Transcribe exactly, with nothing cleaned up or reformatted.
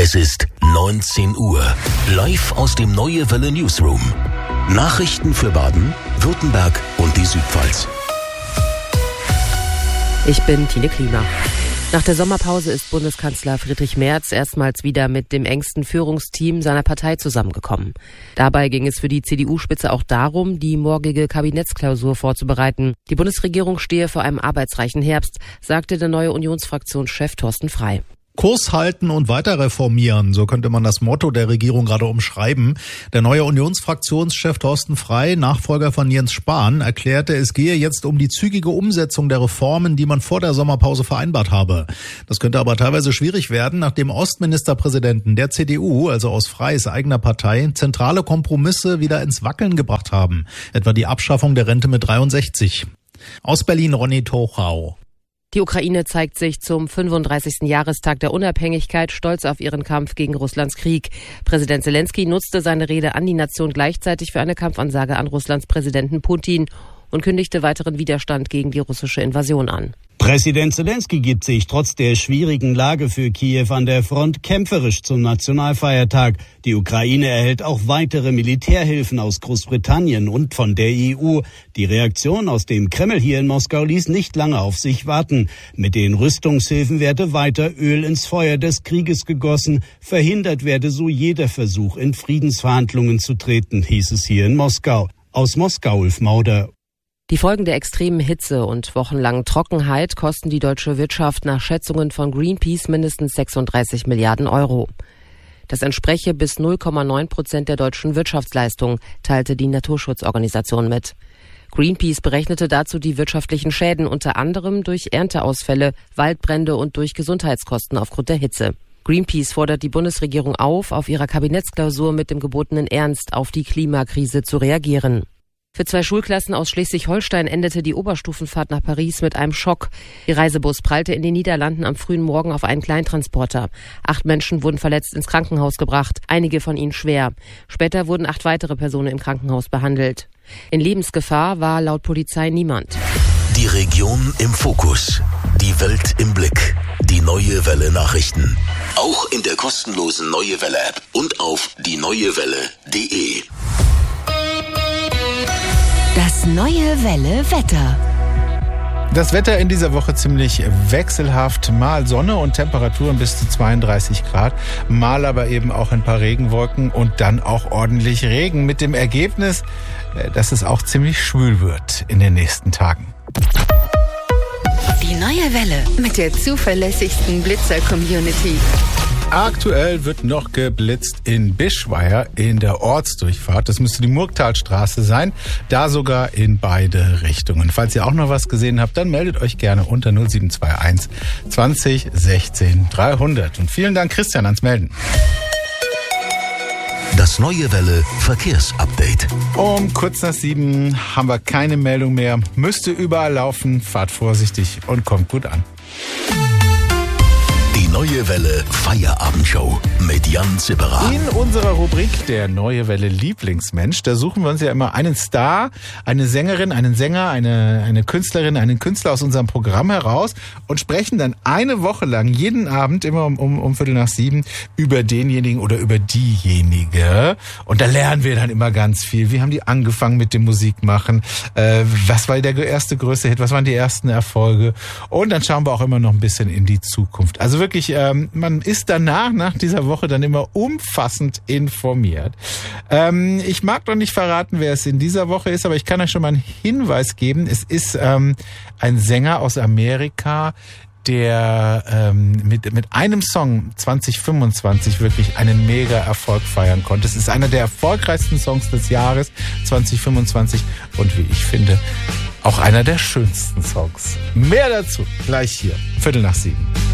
Es ist neunzehn Uhr. Live aus dem Neue Welle Newsroom. Nachrichten für Baden, Württemberg und die Südpfalz. Ich bin Tine Klima. Nach der Sommerpause ist Bundeskanzler Friedrich Merz erstmals wieder mit dem engsten Führungsteam seiner Partei zusammengekommen. Dabei ging es für die C D U-Spitze auch darum, die morgige Kabinettsklausur vorzubereiten. Die Bundesregierung stehe vor einem arbeitsreichen Herbst, sagte der neue Unionsfraktionschef Thorsten Frey. Kurs halten und weiter reformieren, so könnte man das Motto der Regierung gerade umschreiben. Der neue Unionsfraktionschef Thorsten Frey, Nachfolger von Jens Spahn, erklärte, es gehe jetzt um die zügige Umsetzung der Reformen, die man vor der Sommerpause vereinbart habe. Das könnte aber teilweise schwierig werden, nachdem Ostministerpräsidenten der C D U, also aus Freys eigener Partei, zentrale Kompromisse wieder ins Wackeln gebracht haben. Etwa die Abschaffung der Rente mit dreiundsechzig. Aus Berlin Ronny Tochau. Die Ukraine zeigt sich zum fünfunddreißigsten Jahrestag der Unabhängigkeit stolz auf ihren Kampf gegen Russlands Krieg. Präsident Zelensky nutzte seine Rede an die Nation gleichzeitig für eine Kampfansage an Russlands Präsidenten Putin und kündigte weiteren Widerstand gegen die russische Invasion an. Präsident Zelensky gibt sich trotz der schwierigen Lage für Kiew an der Front kämpferisch zum Nationalfeiertag. Die Ukraine erhält auch weitere Militärhilfen aus Großbritannien und von der E U. Die Reaktion aus dem Kreml hier in Moskau ließ nicht lange auf sich warten. Mit den Rüstungshilfen werde weiter Öl ins Feuer des Krieges gegossen. Verhindert werde so jeder Versuch, in Friedensverhandlungen zu treten, hieß es hier in Moskau. Aus Moskau Ulf Mauder. Die Folgen der extremen Hitze und wochenlangen Trockenheit kosten die deutsche Wirtschaft nach Schätzungen von Greenpeace mindestens sechsunddreißig Milliarden Euro. Das entspreche bis null Komma neun Prozent der deutschen Wirtschaftsleistung, teilte die Naturschutzorganisation mit. Greenpeace berechnete dazu die wirtschaftlichen Schäden unter anderem durch Ernteausfälle, Waldbrände und durch Gesundheitskosten aufgrund der Hitze. Greenpeace fordert die Bundesregierung auf, auf ihrer Kabinettsklausur mit dem gebotenen Ernst auf die Klimakrise zu reagieren. Für zwei Schulklassen aus Schleswig-Holstein endete die Oberstufenfahrt nach Paris mit einem Schock. Ihr Reisebus prallte in den Niederlanden am frühen Morgen auf einen Kleintransporter. Acht Menschen wurden verletzt ins Krankenhaus gebracht, einige von ihnen schwer. Später wurden acht weitere Personen im Krankenhaus behandelt. In Lebensgefahr war laut Polizei niemand. Die Region im Fokus. Die Welt im Blick. Die Neue Welle Nachrichten. Auch in der kostenlosen Neue Welle App und auf die neue welle punkt de. Das Neue Welle Wetter. Das Wetter in dieser Woche ziemlich wechselhaft. Mal Sonne und Temperaturen bis zu zweiunddreißig Grad. Mal aber eben auch ein paar Regenwolken und dann auch ordentlich Regen. Mit dem Ergebnis, dass es auch ziemlich schwül wird in den nächsten Tagen. Die Neue Welle mit der zuverlässigsten Blitzer-Community. Aktuell wird noch geblitzt in Bischweier in der Ortsdurchfahrt. Das müsste die Murgtalstraße sein, da sogar in beide Richtungen. Falls ihr auch noch was gesehen habt, dann meldet euch gerne unter null sieben zwei eins zwanzig sechzehn dreihundert. Und vielen Dank, Christian, ans Melden. Das Neue Welle Verkehrsupdate. Um kurz nach sieben haben wir keine Meldung mehr. Müsste überall laufen. Fahrt vorsichtig und kommt gut an. Die Neue Welle Feierabendshow mit Jan Zipperer. In unserer Rubrik der Neue Welle Lieblingsmensch, da suchen wir uns ja immer einen Star, eine Sängerin, einen Sänger, eine, eine Künstlerin, einen Künstler aus unserem Programm heraus und sprechen dann eine Woche lang, jeden Abend, immer um, um, um Viertel nach sieben, über denjenigen oder über diejenige. Und da lernen wir dann immer ganz viel. Wie haben die angefangen mit dem Musikmachen? Äh, was war der erste größte Hit? Was waren die ersten Erfolge? Und dann schauen wir auch immer noch ein bisschen in die Zukunft. Also wirklich, ähm, man ist danach, nach dieser Woche dann immer umfassend informiert. Ähm, ich mag noch nicht verraten, wer es in dieser Woche ist, aber ich kann euch schon mal einen Hinweis geben. Es ist ähm, ein Sänger aus Amerika, der ähm, mit mit einem Song zwanzig fünfundzwanzig wirklich einen mega Erfolg feiern konnte. Es ist einer der erfolgreichsten Songs des Jahres zwanzig fünfundzwanzig und wie ich finde, auch einer der schönsten Songs. Mehr dazu gleich hier, Viertel nach sieben.